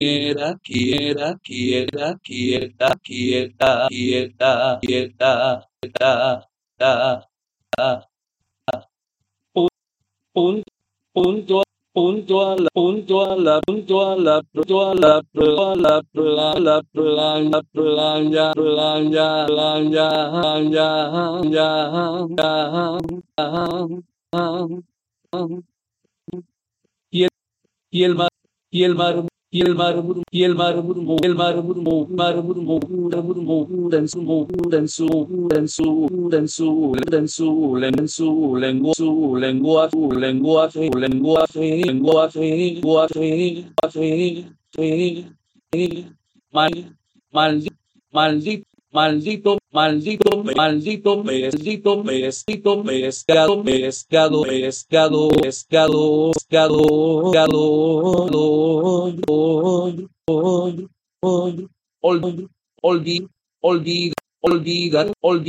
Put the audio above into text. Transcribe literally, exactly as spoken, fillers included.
quiera, quiera, quiera, quieta, quieta, quieta, quieta, quieta, ta, ta, punto, punto, punto a la, punto a la, punto a la, punto a la, punto a la, playa, la playa, playa, playa, playa, ya, ya, y el, y el mar, y el mar, y el mar, y el mar, y el mar, mar, en su, en su, en su, en su, en su, en su lengua, su lengua, su lenguaje, lenguaje, lenguaje, lenguaje, lenguaje, mal, maldito, maldito, maldito, maldito, maldito, maldito, maldito, pescado, pescado, pescado, pescado, pescado, pescado, olvida, olvida, olvida, olvida,